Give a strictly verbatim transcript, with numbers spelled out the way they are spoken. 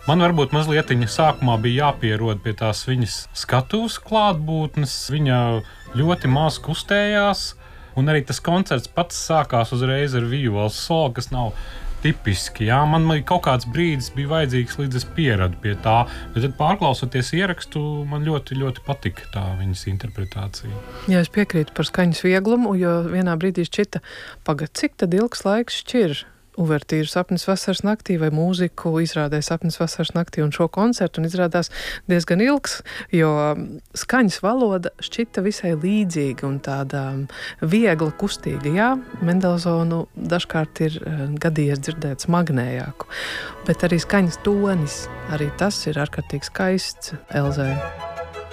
Man varbūt mazliet sākumā bija jāpierod pie tās viņas skatuves klātbūtnes. Viņa ļoti maz kustējās, un arī tas koncerts pats sākās uzreiz ar vijolu solo, kas nav tipiski. Jā. Man, man kaut kāds brīdis bija vajadzīgs, līdz es pieradu pie tā, bet tad pārklausoties ierakstu, man ļoti, ļoti patika tā viņas interpretācija. Jā, es piekrītu par skaņas vieglumu, jo vienā brīdī šķita, pagad, cik tad ilgs laiks šķir uvertīru Sapnis vasaras naktī vai mūziku izrādē Sapnis vasaras naktī un šo koncertu, un izrādās diezgan ilgs, jo skaņas valoda šķita visai līdzīga un tāda viegla, kustīga. Jā, Mendelsonu dažkārt ir gadījies dzirdēt smagnējāku, bet arī skaņas tonis, arī tas ir ārkārtīgi skaists Elzai.